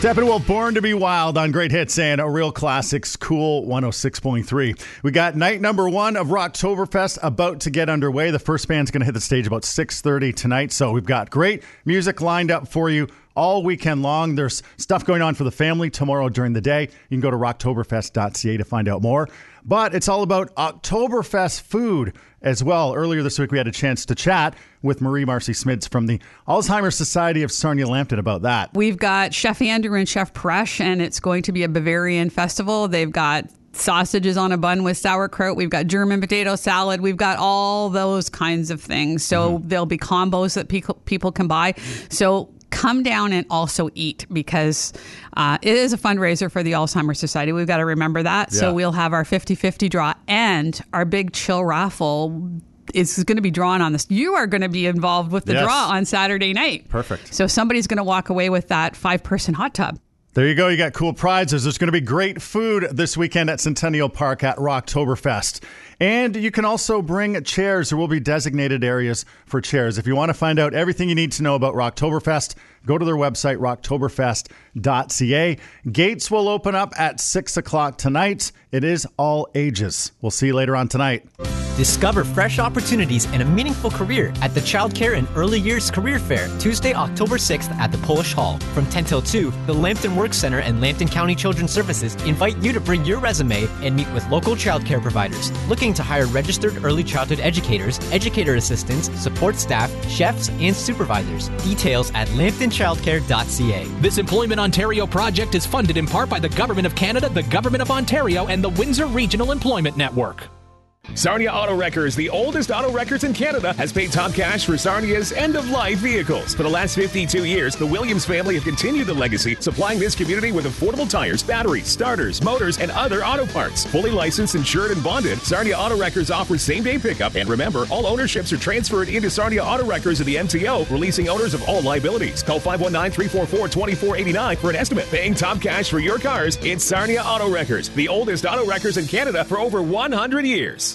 Steppenwolf, Born to be Wild on Great Hits and a Real Classics, Cool 106.3. We got night number 1 of Rocktoberfest about to get underway. The first band's going to hit the stage about 6:30 tonight, so we've got great music lined up for you all weekend long. There's stuff going on for the family tomorrow during the day. You can go to rocktoberfest.ca to find out more. But it's all about Oktoberfest food as well. Earlier this week, we had a chance to chat with Marie-Marcy Smids from the Alzheimer's Society of Sarnia-Lambton about that. We've got Chef Andrew and Chef Presh, and it's going to be a Bavarian festival. They've got sausages on a bun with sauerkraut. We've got German potato salad. We've got all those kinds of things. So there'll be combos that people can buy. So come down and also eat, because it is a fundraiser for the Alzheimer's Society. We've got to remember that. Yeah. So we'll have our 50-50 draw and our big chill raffle. It's going to be drawn on this. You are going to be involved with the draw on Saturday night. Perfect. So somebody's going to walk away with that 5-person hot tub. There you go. You got cool prizes. There's going to be great food this weekend at Centennial Park at Rocktoberfest. And you can also bring chairs. There will be designated areas for chairs. If you want to find out everything you need to know about Rocktoberfest, go to their website, rocktoberfest.ca. Gates will open up at 6 o'clock tonight. It is all ages. We'll see you later on tonight. Discover fresh opportunities and a meaningful career at the Childcare and Early Years Career Fair, Tuesday, October 6th at the Polish Hall. From 10 till 2, the Lambton Work Center and Lambton County Children's Services invite you to bring your resume and meet with local childcare providers looking to hire registered early childhood educators, educator assistants, support staff, chefs, and supervisors. Details at lambtonchildcare.ca. This Employment Ontario project is funded in part by the Government of Canada, the Government of Ontario, and the Windsor Regional Employment Network. Sarnia Auto Wreckers, the oldest auto wreckers in Canada, has paid top cash for Sarnia's end-of-life vehicles. For the last 52 years, the Williams family have continued the legacy, supplying this community with affordable tires, batteries, starters, motors, and other auto parts. Fully licensed, insured, and bonded, Sarnia Auto Wreckers offers same-day pickup. And remember, all ownerships are transferred into Sarnia Auto Wreckers of the MTO, releasing owners of all liabilities. Call 519-344-2489 for an estimate. Paying top cash for your cars, it's Sarnia Auto Wreckers, the oldest auto wreckers in Canada for over 100 years.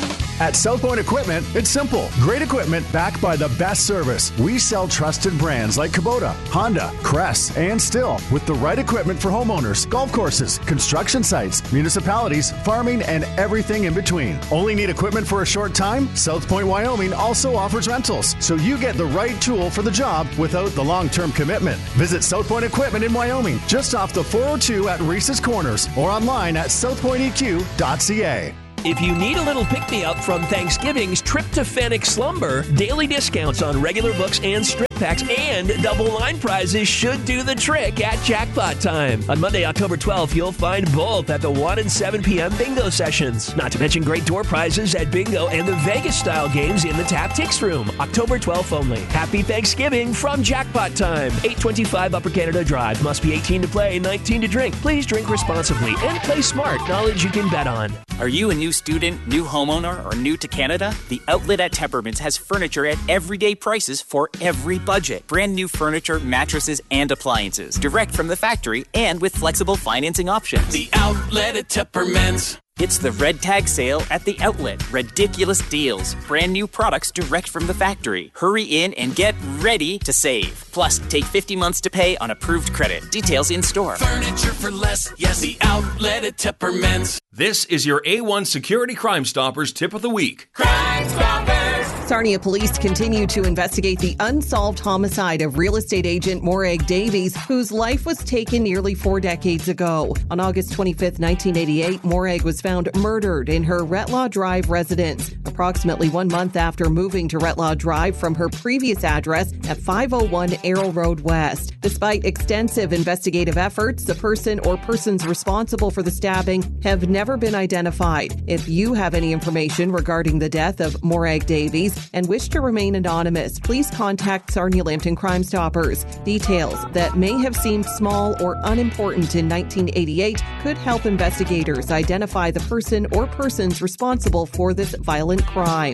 At South Point Equipment, it's simple. Great equipment backed by the best service. We sell trusted brands like Kubota, Honda, Crest, and Stihl, with the right equipment for homeowners, golf courses, construction sites, municipalities, farming, and everything in between. Only need equipment for a short time? South Point, Wyoming also offers rentals, so you get the right tool for the job without the long-term commitment. Visit South Point Equipment in Wyoming, just off the 402 at Reese's Corners, or online at southpointeq.ca. If you need a little pick-me-up from Thanksgiving's tryptophanic slumber, daily discounts on regular books and strip packs and double line prizes should do the trick at Jackpot Time. On Monday, October 12th, you'll find both at the 1 and 7 p.m. bingo sessions. Not to mention great door prizes at bingo and the Vegas-style games in the Tap-Tix Room. October 12th only. Happy Thanksgiving from Jackpot Time. 825 Upper Canada Drive. Must be 18 to play, 19 to drink. Please drink responsibly and play smart. Knowledge you can bet on. Are you a new student, new homeowner, or new to Canada? The Outlet at Tempermans has furniture at everyday prices for every budget. Brand new furniture, mattresses, and appliances. Direct from the factory and with flexible financing options. The Outlet at Tempermans. It's the Red Tag Sale at the Outlet. Ridiculous deals. Brand new products direct from the factory. Hurry in and get ready to save. Plus, take 50 months to pay on approved credit. Details in store. Furniture for less. Yes, the Outlet at Tempermans. This is your A1 Security Crime Stoppers Tip of the Week. Crime Stoppers! Sarnia police continue to investigate the unsolved homicide of real estate agent Morag Davies, whose life was taken nearly 4 decades ago. On August 25th, 1988, Morag was found murdered in her Retlaw Drive residence, approximately 1 month after moving to Retlaw Drive from her previous address at 501 Errol Road West. Despite extensive investigative efforts, the person or persons responsible for the stabbing have never been identified. If you have any information regarding the death of Morag Davies and wish to remain anonymous, please contact Sarnia-Lambton Crime Stoppers. Details that may have seemed small or unimportant in 1988 could help investigators identify the person or persons responsible for this violent crime.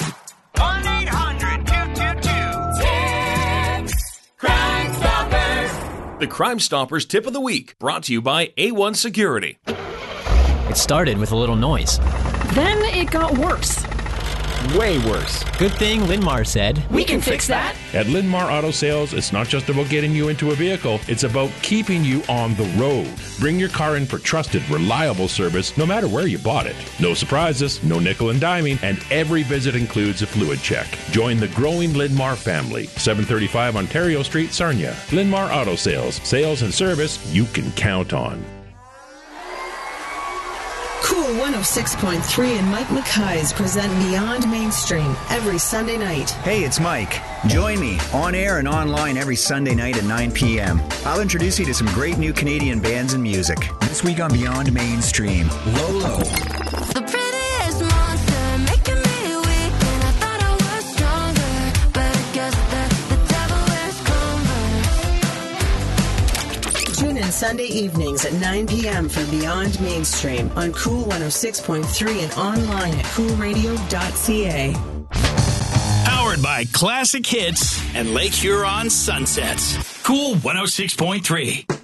1-800-222-TIPS. Crime Stoppers. The Crime Stoppers Tip of the Week, brought to you by A1 Security. It started with a little noise. Then it got worse. way worse. Good thing Linmar said, We can fix that. At Linmar Auto Sales, it's not just about getting you into a vehicle, it's about keeping you on the road. Bring your car in for trusted, reliable service, no matter where you bought it. No surprises, no nickel and diming, and every visit includes a fluid check. Join the growing Linmar family. 735 Ontario Street, Sarnia. Linmar Auto Sales. Sales and service you can count on. Cool 106.3 and Mike McKay's present Beyond Mainstream every Sunday night. Hey, it's Mike. Join me on air and online every Sunday night at 9 p.m. I'll introduce you to some great new Canadian bands and music. This week on Beyond Mainstream, Lolo. The prettiest monster making me weak, and I thought I was stronger, but I guess that the devil wears Converse. Tune in Sunday evenings at 9 p.m. for Beyond Mainstream on Cool 106.3 and online at coolradio.ca. Powered by Classic Hits and Lake Huron Sunsets. Cool 106.3.